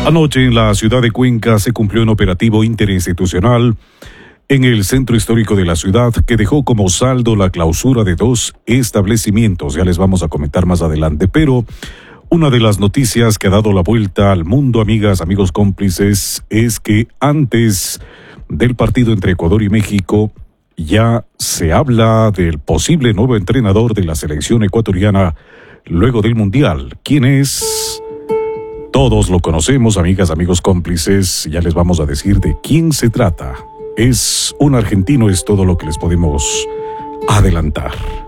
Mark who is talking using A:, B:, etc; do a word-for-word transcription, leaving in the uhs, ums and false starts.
A: Anoche en la ciudad de Cuenca se cumplió un operativo interinstitucional en el centro histórico de la ciudad que dejó como saldo la clausura de dos establecimientos. Ya les vamos a comentar más adelante, pero una de las noticias que ha dado la vuelta al mundo, amigas, amigos cómplices, es que antes del partido entre Ecuador y México ya se habla del posible nuevo entrenador de la selección ecuatoriana luego del Mundial. ¿Quién es? Todos lo conocemos, amigas, amigos cómplices. Ya les vamos a decir de quién se trata. Es un argentino, es todo lo que les podemos adelantar.